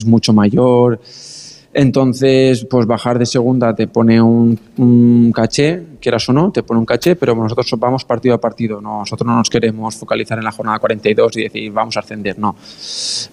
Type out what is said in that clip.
mucho mayor. Entonces, pues bajar de segunda te pone un caché, quieras o no, te pone un caché, pero nosotros vamos partido a partido. Nosotros no nos queremos focalizar en la jornada 42 y decir vamos a ascender, no.